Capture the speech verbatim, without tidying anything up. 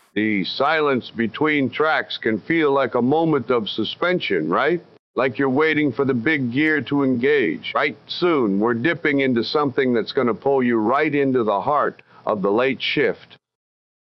The silence between tracks can feel like a moment of suspension, right? Like you're waiting for the big gear to engage. Right soon, we're dipping into something that's going to pull you right into the heart of the late shift.